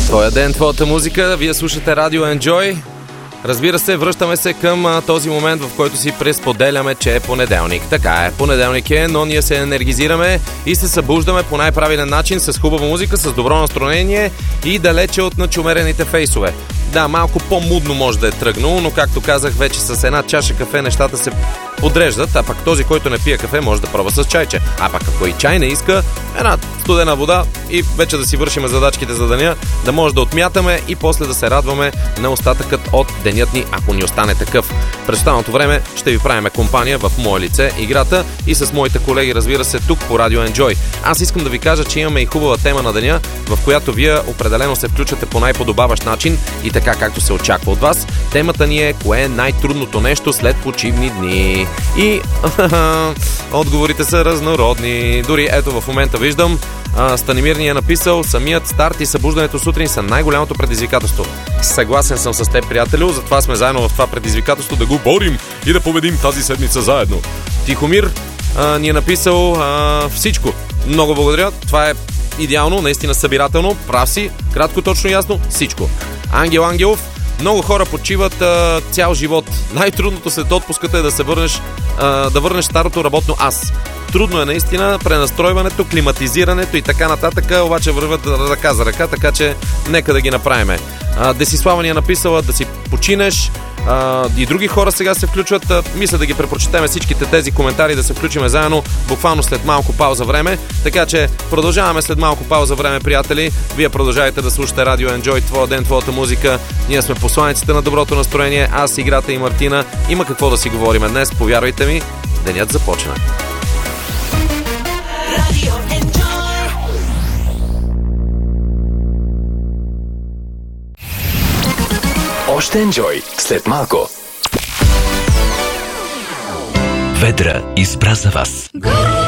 Твоя ден, твоята музика. Вие слушате Радио Enjoy. Разбира се, връщаме се към този момент, в който си пресподеляме, че е понеделник. Така е, понеделник е, но ние се енергизираме и се събуждаме по най-правилен начин с хубава музика, с добро настроение и далече от начумерените фейсове. Да, малко по-мудно може да е тръгнало, но както казах, вече с една чаша кафе нещата се подреждат, а пък този, който не пие кафе, може да пробва с чайче. А пък ако и чай не иска, една студена вода и вече да си вършим задачките за деня, да може да отмятаме и после да се радваме на остатъкът от денят ни, ако ни остане такъв. През останалото време ще ви правим компания в мое лице, играта и с моите колеги, разбира се, тук по Радио Enjoy. Аз искам да ви кажа, че имаме и хубава тема на деня, в която вие определено се включвате по най-подобаващ начин и така както се очаква от вас. Темата ни е: кое е най-трудното нещо след почивни дни? И отговорите са разнородни. Дори ето в момента виждам, Станимир ни е написал: самият старт и събуждането сутрин са най-голямото предизвикателство. Съгласен съм с теб, приятелю, затова сме заедно в това предизвикателство да го борим и да победим тази седмица заедно. Тихомир ни е написал: всичко. Много благодаря, това е идеално, наистина събирателно, прав си, кратко, точно, ясно, всичко. Ангел Ангелов: много хора почиват цял живот. Най-трудното след отпуската е да върнеш старото работно аз. Трудно е наистина пренастройването, климатизирането и така нататък, обаче върват ръка за ръка, така че нека да ги направим. Десислава ни е написала да си починеш. И други хора сега се включват. Мисля да ги препрочетем всичките тези коментари, да се включим заедно буквално след малко пауза време. Така че продължаваме след малко пауза време, приятели. Вие продължавате да слушате Радио Enjoy, твоя ден, твоята музика. Ние сме посланиците на доброто настроение. Аз, играта и Мартина. Има какво да си говорим днес, повярвайте ми, денят започна. Още Enjoy след малко. Ведра избра за вас.